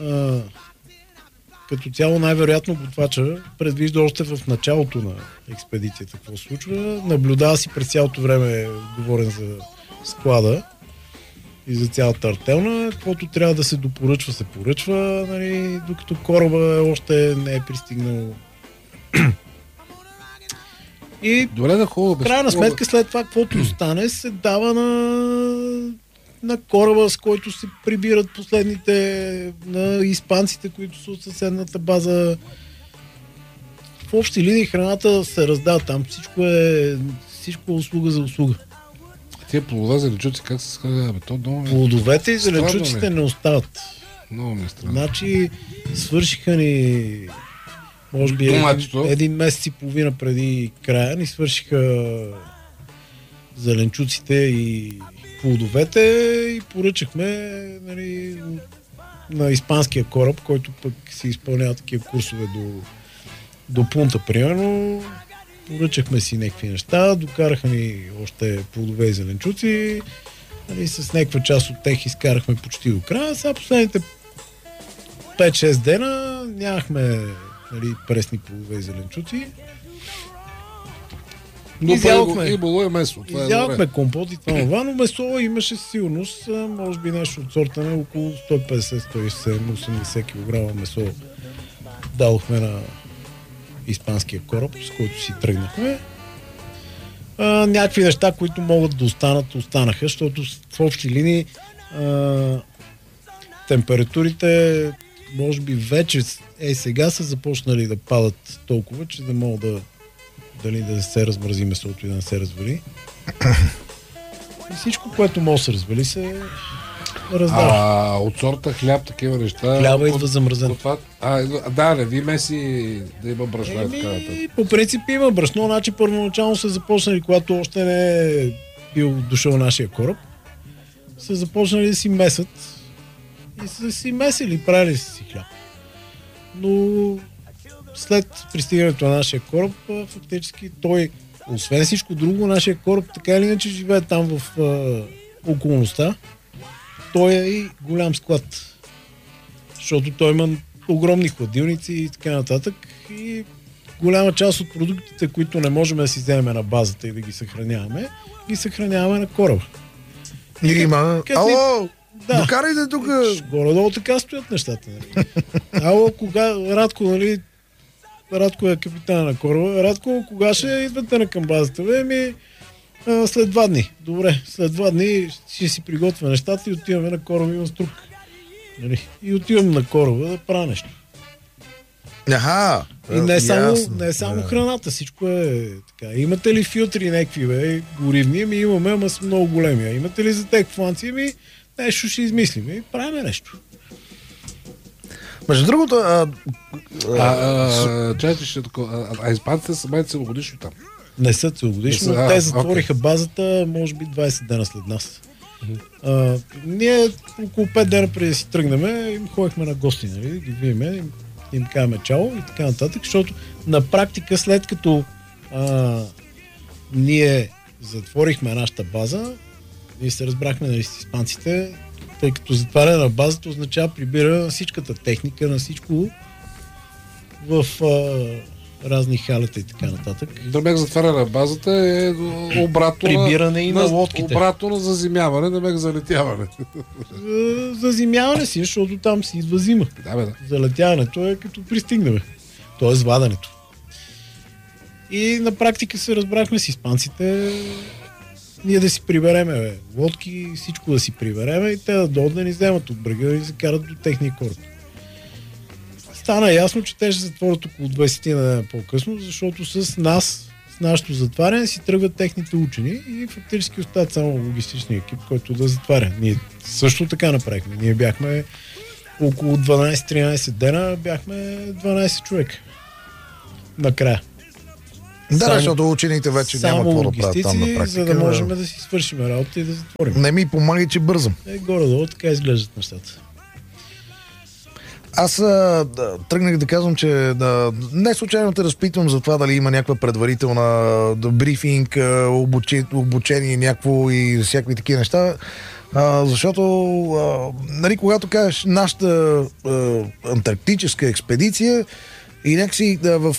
като цяло най-вероятно готвача предвижда още в началото на експедицията какво се случва. Наблюдава си през цялото време, говорен за склада и за цялата артелна. Каквото трябва да се допоръчва, се поръчва, нали, докато кораба още не е пристигнал. И крайна сметка след това, каквото остане, се дава на кораба, с който се прибират последните, на испанците, които са от съседната база. В общи линии храната се раздава там. Всичко е услуга за услуга. Тия плодове, зеленчуци, как се съхраняваме? Плодовете и зеленчуците не остават. Много ми е странно. Значи свършиха ни може би един месец и половина преди края ни свършиха зеленчуците и плодовете и поръчахме, нали, на испанския кораб, който пък си изпълнява такива курсове до Пунта, примерно. Поръчахме си някакви неща, докараха ни още плодове и зеленчуци, нали, с някаква част от тях изкарахме почти до края. Сега последните 5-6 дена нямахме, нали, пресни плодове и зеленчуци. Изядохме компот и това, но месо имаше сигурност, може би нещо от сорта на около 150-170 кг месо дадохме на испанския кораб, с който си тръгнахме. Някакви неща, които могат да останат, останаха, защото в общи линии температурите може би вече сега са започнали да падат толкова, че да могат да се размрази месото и да не се развали. И всичко, което може да се развали, се раздава. От сорта хляб, такива неща. Хляба идва замразен. Не ви меси да има брашно и така нататък. По принцип има брашно, значи първоначално са започнали, когато още не е бил дошъл нашия кораб, са започнали да си месят и са си месили, правили си хляб. Но след пристигането на нашия кораб, фактически той, освен всичко друго, нашия кораб така или иначе живее там в околността. Той е и голям склад. Защото той има огромни хладилници и така нататък. И голяма част от продуктите, които не можем да си вземем на базата и да ги съхраняваме, ги съхраняваме на кораба. Има. Ало! Да. Докарайте тук. Горе-долу така стоят нещата. Нали? Ало, Радко, нали? Радко е капитана на кораба. Радко, кога ще идвате на към базата? След 2 дни. Добре, след 2 дни ще си приготвя нещата и отиваме на кораба, има струк. Нали? И отивам на кораба да правя нещо. И не е само храната, всичко е така. Имате ли филтри някакви, горивни? Имаме, ама са много големи. Имате ли за тек фланци? Нещо ще измислим и правим нещо. Между другото... испанците са май целогодишно там? Не са целогодишно, но те затвориха базата, може би 20 дена след нас. Ние около 5 дена преди да си тръгнем, им ходихме на гости, нали, ги видиме, им казваме чао и така нататък, защото на практика след като ние затворихме нашата база, ние се разбрахме нали, с испанците, тъй като затваряне на базата означава прибира на всичката техника, на всичко в разни халета и така нататък. Дърбек затваряне на базата е обратно прибиране и на лодките. Обратно на заземяване, дърбек залетяване. Заземяване си, защото там си идва зима. Да. Залетяването е като пристигнем. То е звадането. И на практика се разбрахме с испанците ние да си прибереме лодки, всичко да си прибереме и те да дойдат да ни вземат от брега и се карат до техния кораб. Стана ясно, че те ще затворят около 20 на по-късно, защото с нас, с нашето затваряне си тръгват техните учени и фактически остават само логистичния екип, който да затваря. Ние също така направихме. Ние бяхме около 12-13 дена, бяхме 12 човека. Накрая. Да, защото учените вече няма какво да правят там на практика. За да можем да си свършим работа и да затворим. Не ми помагай, че бързам. Горе-долу така изглеждат нещата. Аз тръгнах да казвам, че не случайно те разпитвам за това дали има някаква предварителна брифинг, обучение някакво и всякакви такива неща. Защото нали, когато кажеш нашата антарктическа експедиция и някакси в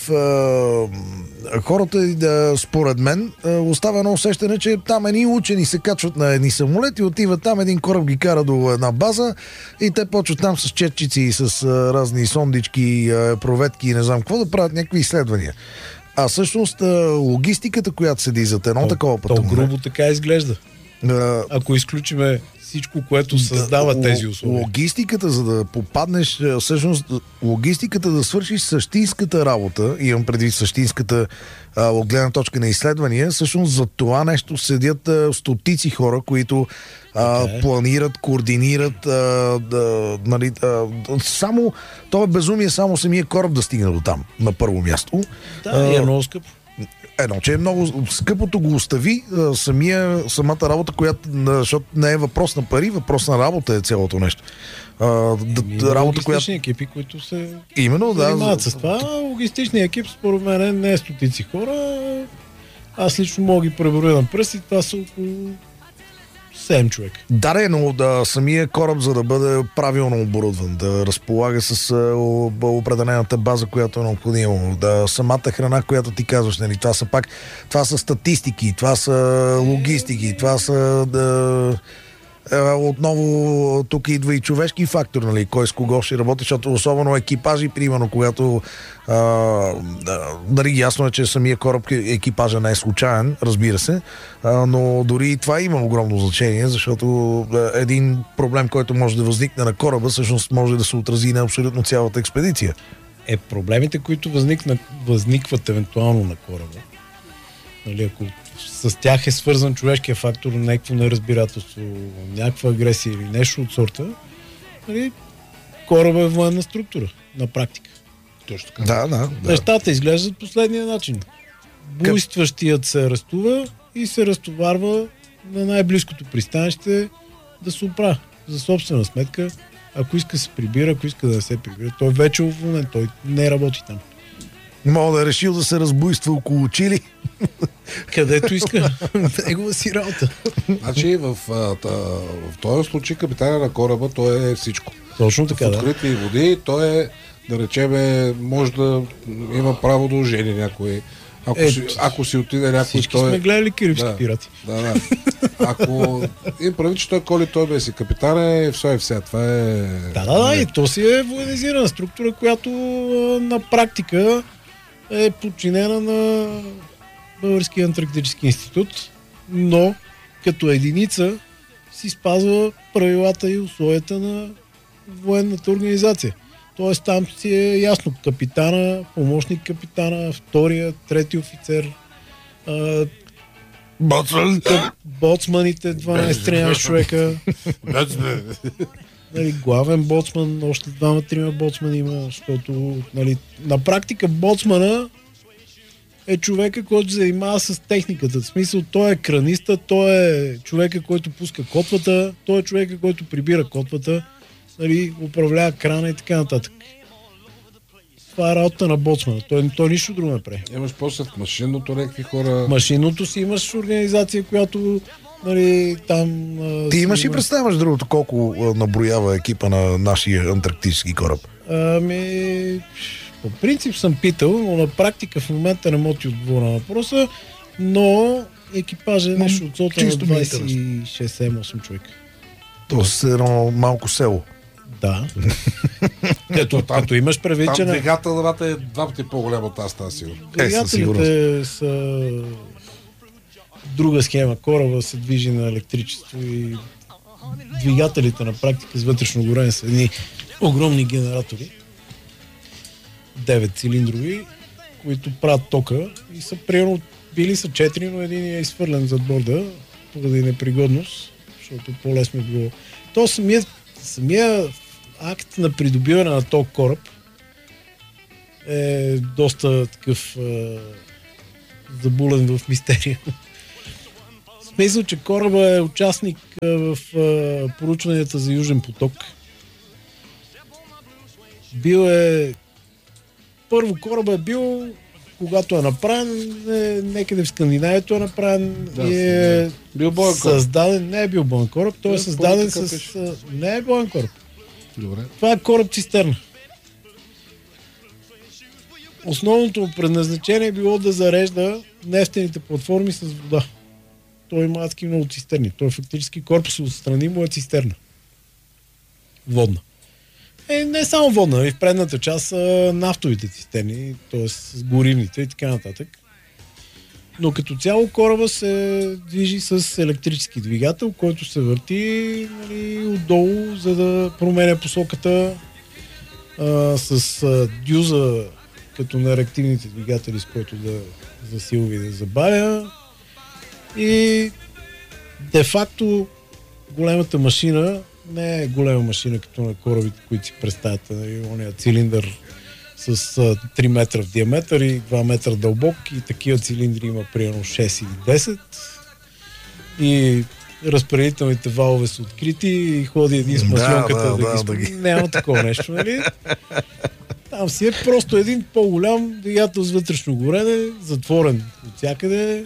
хората, според мен, остава едно усещане, че там едни учени се качват на едни самолети, отиват там, един кораб ги кара до една база и те почват там с четчици и с разни сондички, проветки и не знам какво да правят някакви изследвания. А всъщност логистиката, която седи зад едно такова пътуване... То грубо така изглежда. Ако изключиме всичко, което създава тези условия. Логистиката, за да попаднеш, всъщност логистиката да свършиш същинската работа, имам предвид същинската от гледна точка на изследвания, всъщност за това нещо седят стотици хора, които планират, координират, нали, само това е безумие, само самия кораб да стигне до там, на първо място. Да, е много скъпо. Едно, че е много скъпото го остави, самата работа, която, защото не е въпрос на пари, въпрос на работа е цялото нещо. Работа, която... екипи, които се занимават с това. Логистичният екип, според мен, не е стотици хора. Аз лично мога ги преброя на пръсти, това са около 7 човека. Да, но самия кораб, за да бъде правилно оборудван, да разполага с определената база, която е необходима, самата храна, която ти казваш, нали, това са статистики, това са логистики, това са отново тук идва и човешки фактор, нали, кой с кого ще работи, защото особено екипажи, примерно, когато нали, ясно е, че самия кораб екипажа не е случайен, разбира се, но дори и това има огромно значение, защото един проблем, който може да възникне на кораба, всъщност може да се отрази на абсолютно цялата експедиция. Проблемите, които възникват евентуално на кораба, нали, ако с тях е свързан човешкия фактор, някакво неразбирателство, някаква агресия или нещо от сорта, нали, кораба е военна структура, на практика. Точно така. Да. Нещата изглеждат последния начин. Буйстващият се арестува и се разтоварва на най-близкото пристанище да се оправя за собствена сметка. Ако иска да се прибира, ако иска да не се прибира, той вече е уволнен, той не работи там. Мога да е решил да се разбуйства около Чили. Където иска. Негова си работа. Значи в този случай капитана на кораба, той е всичко. Точно така, в открити води, той е, да речем, може да има право да ожени някой. Ако си отиде някой... Всички сме гледали Карибски пирати. Да. Ако им прави, че той коли, той бе си капитан, е все. Това е... Да, и то си е военизирана структура, която на практика е подчинена на Българския антарктически институт, но като единица си спазва правилата и условията на военната организация. Тоест там си е ясно капитана, помощник капитана, втория, трети офицер, боцманите, 12-13 човека. Нали, главен боцман, още 2-3 боцмани има, защото нали, на практика боцмана е човека, който се занимава с техниката. В смисъл, той е краниста, той е човека, който пуска котвата, той е човека, който прибира котвата, нали, управлява крана и така нататък. това е работа на боцмана. Той нищо друго не прави. Имаш после в машинното някакви хора... Машинното си имаш организация, която нали, там... Ти имаш и представяш другото колко наброява екипа на нашия антарктически кораб? По принцип съм питал, но на практика в момента не мога ти отговоря на въпроса, но екипажа е нещо от сота на 26-8 човека. Тоест едно малко село. Да. Като имаш предвид, че... Там двигателът е 2 пъти по-голям от тази сигурно. Двигателите са друга схема. Кораба се движи на електричество и двигателите на практика с вътрешно горене са едни огромни генератори. 9 цилиндрови, които правят тока и са примерно били са 4, но един е изхвърлен зад борда поради непригодност, защото по-лесно е било. То самия акт на придобиване на този кораб е доста такъв забулен в мистерия. В смисъл, че кораба е участник в проучванията за Южен поток. Първо кораба е бил, когато е направен, някъде в Скандинавието е направен и е създаден, не е бил боен кораб, той е създаден с... Не е боен кораб. Добре. Това е кораб-цистерна. Основното предназначение е било да зарежда нефтените платформи с вода. Той има адски много цистерни. Той фактически корпус отстрани му е цистерна. Водна. Не само водна, и в предната част са нафтовите цистерни, т.е. горивните и така нататък. Но като цяло кораба се движи с електрически двигател, който се върти нали, отдолу, за да променя посоката с дюза, като на реактивните двигатели, с който да засилва и да забавя. И де-факто големата машина не е голема машина като на корабите, които си представяте. Ония цилиндър с 3 метра в диаметър и 2 метра дълбок и такива цилиндри има примерно 6 или 10. И разпределителните валове са открити и ходи един с маслонката да ги... Няма такова нещо, нали? Там си е просто един по-голям двигател с вътрешно горене, затворен от всякъде.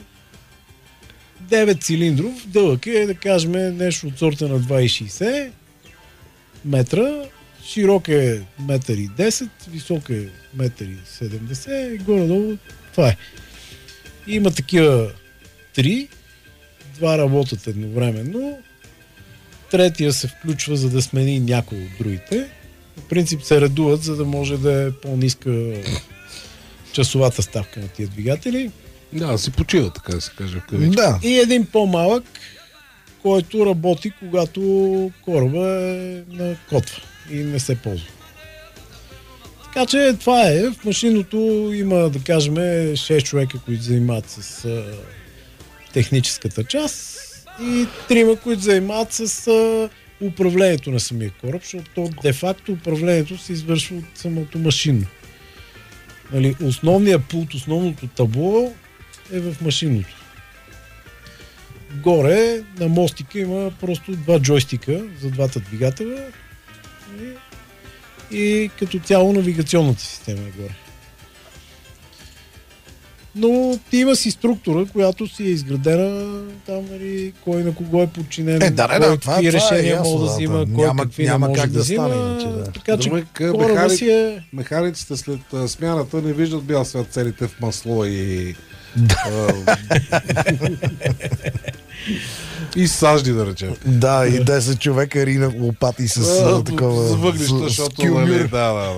9 цилиндров, дълъг е, да кажем, нещо от сорта на 2,60 метра, широк е 1,10 м, висок е 1,70 м и горе-долу това е. Има такива 3, 2 работят едновременно, третия се включва, за да смени някой от другите. В принцип се редуват, за да може да е по-ниска часовата ставка на тия двигатели. Да, си почива, така да се каже. Да. И един по-малък, който работи, когато кораба е на котва и не се ползва. Така че това е. В машиното има, да кажем, 6 човека, които занимават с техническата част и 3, които занимават с управлението на самия кораб, защото де-факто управлението се извършва от самото машинно. Нали, основният пулт, основното табло е в машинното. Горе на мостика има просто 2 джойстика за двата двигателя и като цяло навигационната система е горе. Но има си структура, която си е изградена там, нали, кой на кого е подчинен, кой какви решения може да взима, кой какви не може да взима. Така че кораба си е... Механиците след смяната не виждат бял свят целите в масло и... и сажди, да речем. Да, и 10 човека рина лопати с такова... С въглища, защото... Нали, да.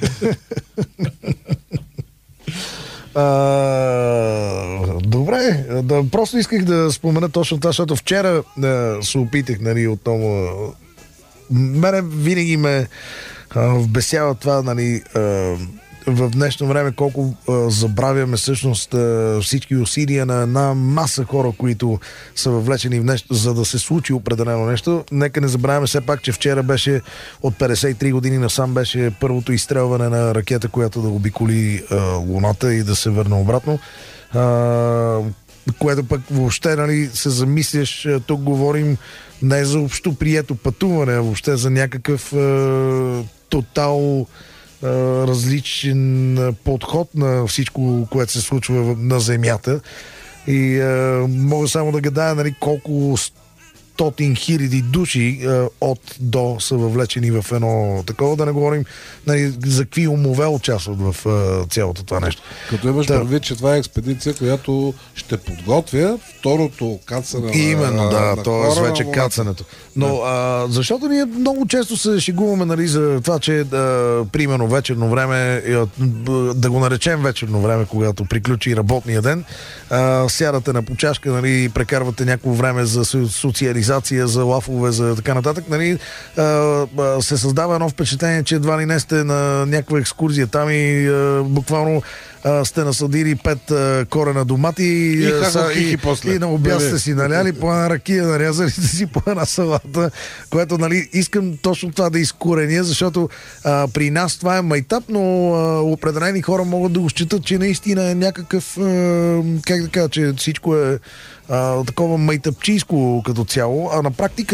Добре, просто исках да спомена точно това, защото вчера се опитах, нали, отново. Мене винаги ме вбесява това, нали, в днешно време колко забравяме всъщност всички усилия на една маса хора, които са въвлечени в нещо, за да се случи определено нещо. Нека не забравяме все пак, че вчера беше от 53 години насам беше първото изстрелване на ракета, която да обиколи Луната и да се върне обратно. Което пък въобще, нали, се замисляш, тук говорим не за общо прието пътуване, а въобще за някакъв тотал различен подход на всичко, което се случва на Земята. И мога само да гадая, нали, колко 100 хиляди души от до са въвлечени в едно такова, да не говорим, нали, за какви умове участват в цялото това нещо. Като имаш предвид, че това е експедиция, която ще подготвя второто кацане именно, да, т.е. вече кацането. Но защото ние много често се шегуваме, нали, за това, че примерно вечерно време, да го наречем вечерно време, когато приключи работния ден, сядате на почашка, нали, прекарвате някакво време за социализация, за лафове, за така нататък, нали, се създава едно впечатление, че едва ли не сте на някаква екскурзия там и буквално сте насадили 5 корена домати и на обяд сте си наляли по една ракия, нарязали сте си по една салата, което, нали, искам точно това да изкореня, защото при нас това е майтап, но определени хора могат да го считат, че наистина е някакъв, как да кажа, че всичко е такова майтапчийско като цяло, а на практика